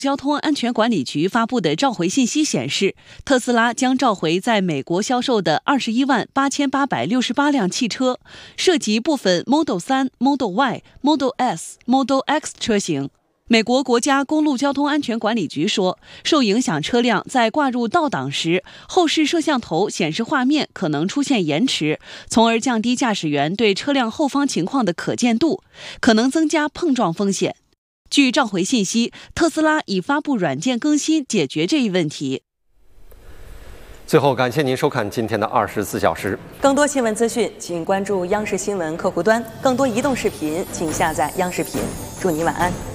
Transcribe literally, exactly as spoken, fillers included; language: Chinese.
交通安全管理局发布的召回信息显示，特斯拉将召回在美国销售的二十一万八千八百六十八辆汽车，涉及部分 Model 三、Model Y、Model S、Model X 车型。美国国家公路交通安全管理局说，受影响车辆在挂入倒档时，后视摄像头显示画面可能出现延迟，从而降低驾驶员对车辆后方情况的可见度，可能增加碰撞风险。据召回信息，特斯拉已发布软件更新解决这一问题。 最后，感谢您收看今天的二十四小时。 更多新闻资讯，请关注央视新闻客户端；更多移动视频，请下载央视频。祝您晚安。